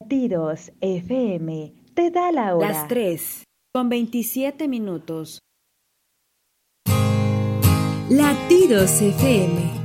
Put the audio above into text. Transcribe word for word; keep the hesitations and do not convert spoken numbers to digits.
Latidos F M te da la hora. Las tres, con veintisiete minutos. Latidos F M.